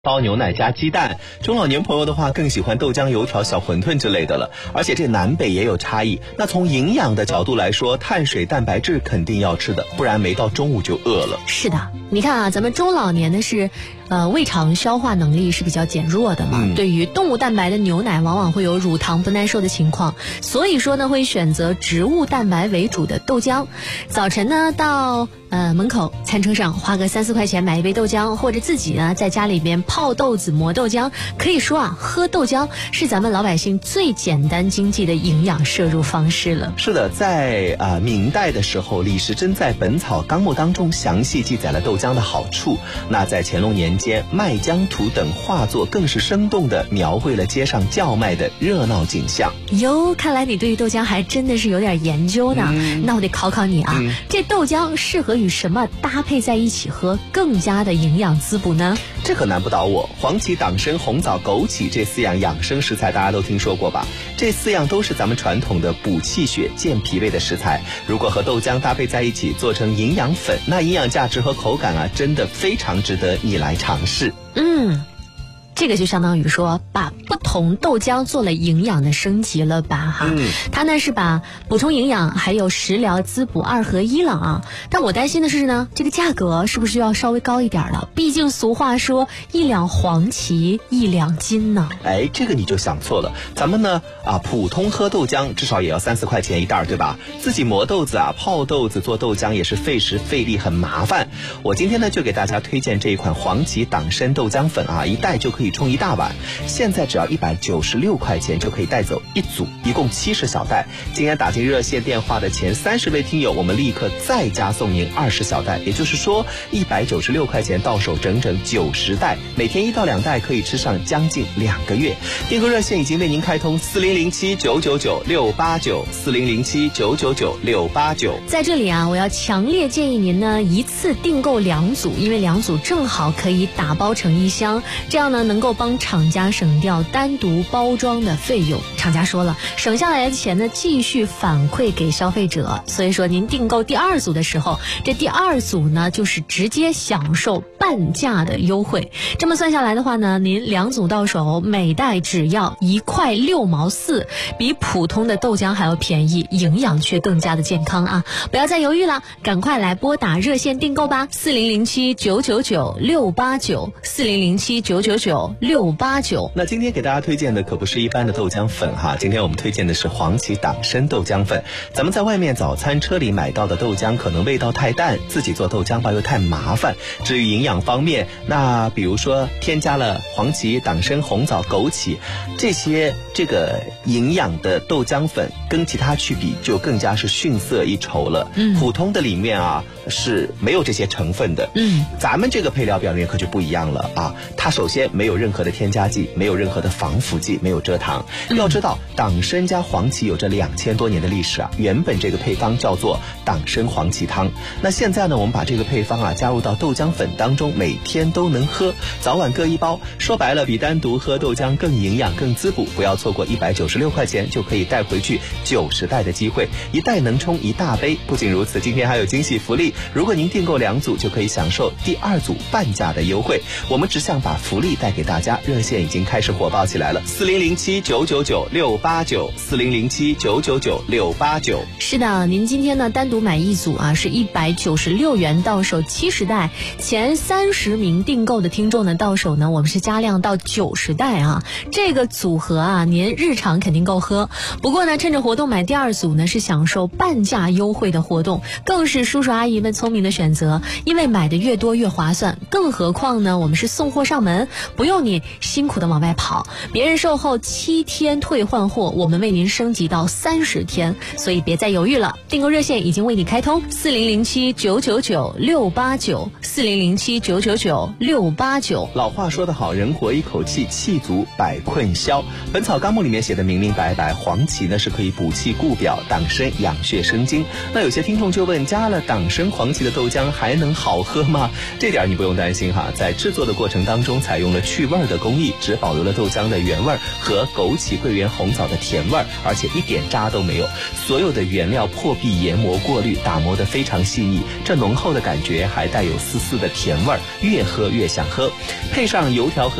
包牛奶加鸡蛋，中老年朋友的话更喜欢豆浆、油条、小馄饨之类的了。而且这南北也有差异。那从营养的角度来说，碳水、蛋白质肯定要吃的，不然没到中午就饿了。 是的，你看啊，咱们中老年的是，胃肠消化能力是比较减弱的嘛。对于动物蛋白的牛奶，往往会有乳糖不耐受的情况，所以说呢，会选择植物蛋白为主的豆浆。早晨呢，到门口餐车上花个3-4块钱买一杯豆浆，或者自己呢在家里边泡豆子磨豆浆。可以说啊，喝豆浆是咱们老百姓最简单经济的营养摄入方式了。 是的，在明代的时候，李时珍在《本草纲目》当中详细记载了豆浆的好处。那在乾隆年间，麦浆图等画作更是生动地描绘了街上叫卖的热闹景象。 哟，看来你对于豆浆还真的是有点研究呢。那我得考考你啊，这豆浆适合与什么搭配在一起喝，更加的营养滋补呢？ 这可难不倒我。黄芪、党参、红枣、枸杞这4样养生食材大家都听说过吧？这4样都是咱们传统的补气血、健脾胃的食材。如果和豆浆搭配在一起做成营养粉，那营养价值和口感啊，真的非常值得你来尝试。 这个就相当于说把不同豆浆做了营养的升级了吧哈。它呢是把补充营养还有食疗滋补2合1了啊。但我担心的是呢，这个价格是不是要稍微高一点了？毕竟俗话说1两黄芪1两金呢。 这个你就想错了。咱们呢普通喝豆浆至少也要3-4块钱一袋，对吧？自己磨豆子泡豆子做豆浆也是费时费力，很麻烦。我今天呢就给大家推荐这一款黄芪党参豆浆粉一袋就可以冲1大碗，现在只要196块钱就可以带走1组，一共70小袋。今天打进热线电话的前30位听友，我们立刻再加送您20小袋，也就是说196块钱到手整整90袋，每天1到2袋可以吃上将近2个月。订购热线已经为您开通，4007-999-689，4007-999-689。 在这里我要强烈建议您呢一次订购2组，因为2组正好可以打包成1箱，这样呢能够帮厂家省掉单独包装的费用。厂家说了，省下来的钱呢继续反馈给消费者，所以说您订购第2组的时候，这第2组呢就是直接享受半价的优惠。这么算下来的话呢，您2组到手，每袋只要1块6毛4，比普通的豆浆还要便宜，营养却更加的健康啊！不要再犹豫了，赶快来拨打热线订购吧，4007-999-689，4007-999-689。 那今天给大家推荐的可不是一般的豆浆粉今天我们推荐的是黄芪党参豆浆粉。咱们在外面早餐车里买到的豆浆可能味道太淡，自己做豆浆吧又太麻烦。至于营养方面，那比如说添加了黄芪、党参、红枣、枸杞这个营养的豆浆粉，跟其他去比就更加是逊色一筹了。普通的里面是没有这些成分的。咱们这个配料表里面可就不一样了它首先没有任何的添加剂，没有任何的防腐剂，没有蔗糖。要知道党参加黄芪有着2000多年的历史原本这个配方叫做党参黄芪汤。那现在呢，我们把这个配方加入到豆浆粉当中，每天都能喝，早晚各1包。说白了，比单独喝豆浆更营养更滋补。不要错过196块钱就可以带回去90袋的机会，一袋能冲1大杯。不仅如此，今天还有惊喜福利，如果您订购2组就可以享受第2组半价的优惠。我们只想把福利带给大家，热线已经开始火爆起来了，4007-999-689，4007-999-689。 是的，您今天呢单独买1组是196元到手70袋，前30名订购的听众呢到手呢我们是加量到90袋这个组合您日常肯定够喝。不过呢，趁着活动买第2组呢是享受半价优惠的活动，更是叔叔阿姨们聪明的选择，因为买的越多越划算。更何况呢，我们是送货上门，不用你辛苦的往外跑，别人售后7天退换货，我们为您升级到30天，所以别再犹豫了，订购热线已经为你开通，4007-999-689，4007-999-689。 老话说得好，人活一口气，气足百困消。本草纲目里面写的明明白白，黄芪呢是可以补气固表，党参养血生津。那有些听众就问，加了党参黄芪的豆浆还能好喝吗？这点你不用担心哈，在制作的过程当中采用了去味儿的工艺，只保留了豆浆的原味和枸杞、桂圆、红枣的甜味，而且一点渣都没有。所有的原料破壁研磨过滤，打磨得非常细腻，这浓厚的感觉还带有丝丝的甜味，越喝越想喝。配上油条和